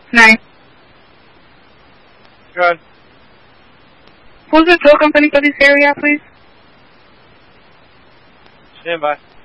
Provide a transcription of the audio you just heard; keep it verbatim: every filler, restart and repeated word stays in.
Nine. Good. Who's the tow company for this area, please? Stand by.